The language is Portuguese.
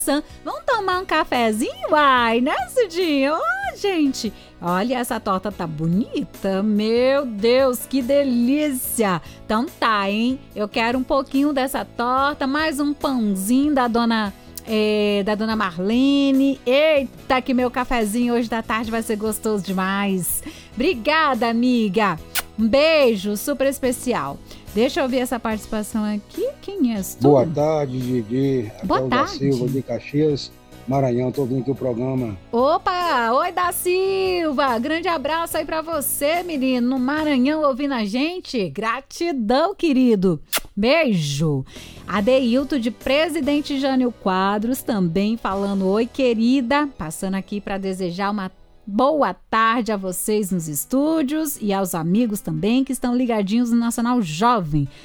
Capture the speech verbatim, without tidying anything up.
Vamos tomar um cafezinho? Uai, né, Cidinha? Ô, gente, olha, essa torta tá bonita. Meu Deus, que delícia. Então tá, hein? Eu quero um pouquinho dessa torta, mais um pãozinho da dona... É, da dona Marlene. Eita, que meu cafezinho hoje da tarde vai ser gostoso demais. Obrigada, amiga. Um beijo super especial. Deixa eu ouvir essa participação aqui. Quem és tu? Boa tarde, Didi. Boa Aqui é o tarde. Da Silva de Caxias, Maranhão. Tô ouvindo aqui o programa. Opa, oi da Silva. Grande abraço aí pra você, menino, no Maranhão ouvindo a gente. Gratidão, querido. Beijo. Adeilto de Presidente Jânio Quadros também falando oi, querida. Passando aqui para desejar uma boa tarde a vocês nos estúdios e aos amigos também que estão ligadinhos no Nacional Jovem.